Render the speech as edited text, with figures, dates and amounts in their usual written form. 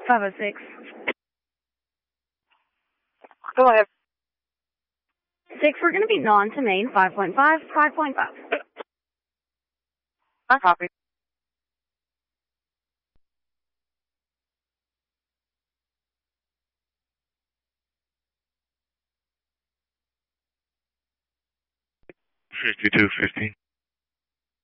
506. Go ahead. 6, we're going to be non to main, 5.5, 5.5. I copy. $52.15.